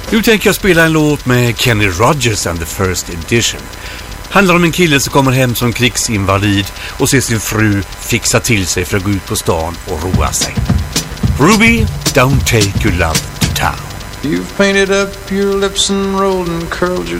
Nu tänker jag spela en låt med Kenny Rogers and the First Edition. Handlar om en kille som kommer hem som krigsinvalid och ser sin fru fixa till sig för att gå ut på stan och roa sig. Ruby, don't take your love to town. You've painted up your lips and rolled and curled your